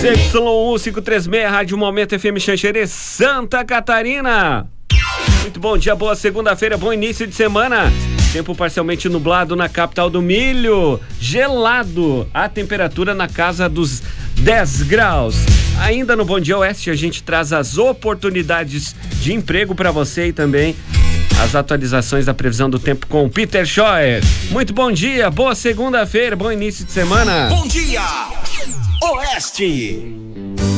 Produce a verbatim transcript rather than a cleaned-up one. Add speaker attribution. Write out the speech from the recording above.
Speaker 1: Z Y um cinco três seis, Rádio Momento F M Xanxerê, Santa Catarina. Muito bom dia, boa segunda-feira, bom início de semana. Tempo parcialmente nublado na capital do milho, gelado, a temperatura na casa dos dez graus. Ainda no Bom Dia Oeste a gente traz as oportunidades de emprego para você e também as atualizações da previsão do tempo com o Peter Scheuer. Muito bom dia, boa segunda-feira, bom início de semana.
Speaker 2: Bom dia, Oeste.